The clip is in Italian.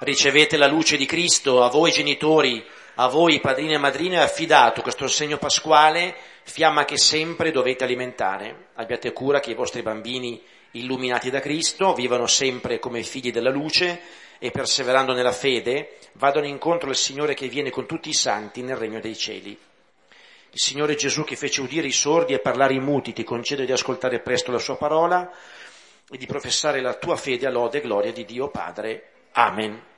Ricevete la luce di Cristo, a voi genitori, a voi padrini e madrine è affidato questo segno pasquale, fiamma che sempre dovete alimentare. Abbiate cura che i vostri bambini, illuminati da Cristo, vivano sempre come figli della luce e perseverando nella fede vadano incontro al Signore che viene con tutti i santi nel regno dei cieli. Il Signore Gesù, che fece udire i sordi e parlare i muti, ti concede di ascoltare presto la sua parola e di professare la tua fede a lode e gloria di Dio Padre. Amen.